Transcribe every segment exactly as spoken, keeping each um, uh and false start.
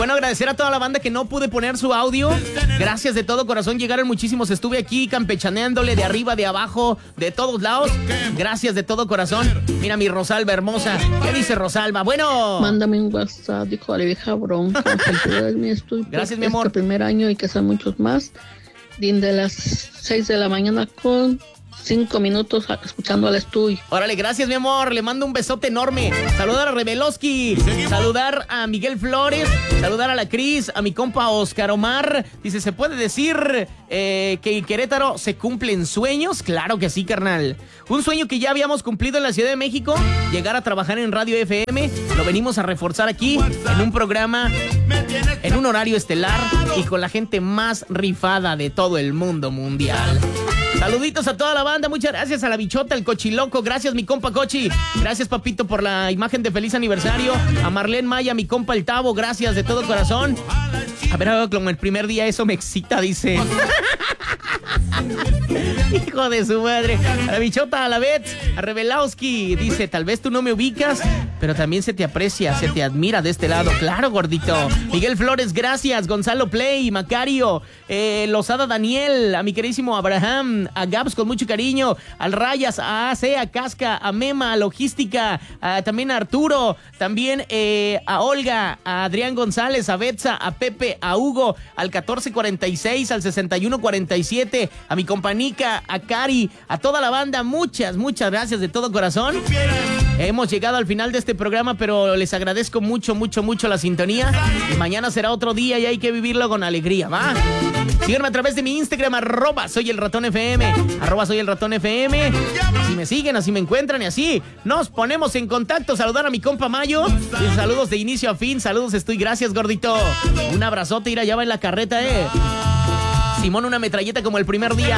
bueno, agradecer a toda la banda que no pude poner su audio. Gracias de todo corazón, llegaron muchísimos. Estuve aquí campechaneándole de arriba, de abajo, de todos lados. Gracias de todo corazón. Mira mi Rosalba hermosa. ¿Qué dice Rosalba? Bueno. Mándame un WhatsApp, dijo la vieja bronca. Gracias, mi amor. Este primer año y que sean muchos más. De las seis de la mañana con cinco minutos escuchando al estudio. Órale, gracias, mi amor. Le mando un besote enorme. Saludar a Rebeloski, saludar a Miguel Flores, saludar a la Cris, a mi compa Oscar Omar. Dice, ¿se puede decir eh, que en Querétaro se cumplen sueños? Claro que sí, carnal. Un sueño que ya habíamos cumplido en la Ciudad de México, llegar a trabajar en Radio F M. Lo venimos a reforzar aquí, en un programa, en un horario estelar y con la gente más rifada de todo el mundo mundial. Saluditos a toda la banda, muchas gracias a la bichota, el cochiloco, gracias mi compa Cochi, gracias papito por la imagen de feliz aniversario, a Marlene Maya, mi compa el Tavo, gracias de todo corazón. A ver, como el primer día eso me excita, dice. Hijo de su madre. A la bichota, a la Betts, a Rebelowski, dice, tal vez tú no me ubicas, pero también se te aprecia, se te admira de este lado. Claro, gordito. Miguel Flores, gracias. Gonzalo Play, Macario, eh, Lozada Daniel, a mi queridísimo Abraham, a Gaps con mucho cariño, al Rayas, a A C, a Casca, a Mema, a Logística, a, también a Arturo, también eh, a Olga, a Adrián González, a Betsa, a Pepe, a Hugo, al catorce cuarenta y seis, al sesenta y uno cuarenta y siete, a mi compañía, a Cari, a toda la banda, muchas, muchas gracias de todo corazón. Hemos llegado al final de este programa, pero les agradezco mucho, mucho, mucho la sintonía. Y mañana será otro día y hay que vivirlo con alegría, ¿va? Síganme a través de mi Instagram, arroba soy el ratón F M, arroba soy el ratón F M. Así me siguen, así me encuentran y así nos ponemos en contacto. Saludar a mi compa Mayo. Y saludos de inicio a fin, saludos estoy, gracias gordito. Un abrazote, ir allá va en la carreta, eh. Simón, una metralleta como el primer día.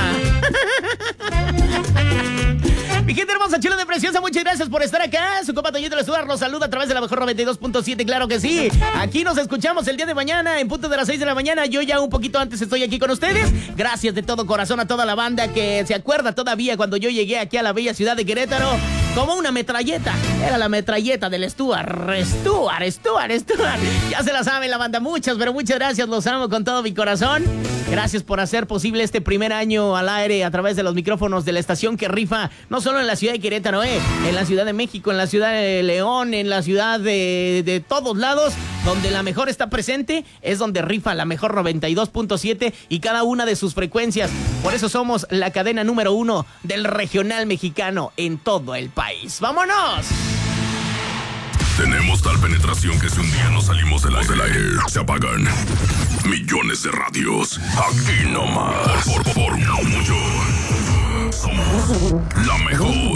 Mi gente hermosa, chula de preciosa, muchas gracias por estar acá. Su compa Toñito Lesuar nos saluda a través de la mejor noventa y dos punto siete, claro que sí. Aquí nos escuchamos el día de mañana en punto de las seis de la mañana. Yo ya un poquito antes estoy aquí con ustedes. Gracias de todo corazón a toda la banda que se acuerda todavía cuando yo llegué aquí a la bella ciudad de Querétaro como una metralleta. Era la metralleta del Stuart. Stuart, Stuart, Stuart. Ya se la saben la banda, muchas, pero muchas gracias. Los amo con todo mi corazón. Gracias por hacer posible este primer año al aire a través de los micrófonos de la estación que rifa, no solo en la ciudad de Querétaro, eh, en la ciudad de México, en la ciudad de León, en la ciudad de, de todos lados, donde la mejor está presente, es donde rifa la mejor noventa y dos punto siete y cada una de sus frecuencias. Por eso somos la cadena número uno del regional mexicano en todo el país. ¡Vámonos! Tenemos tal penetración que si un día no salimos del aire, del aire se apagan millones de radios. Aquí nomás. Por, por, por mucho. Somos la mejor.